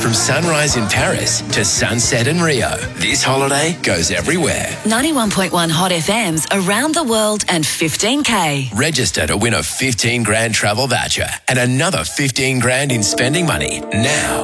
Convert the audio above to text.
From sunrise in Paris to sunset in Rio, this holiday goes everywhere. 91.1 Hot FM's Around the World and 15K. Register to win a 15 grand travel voucher and another 15 grand in spending money now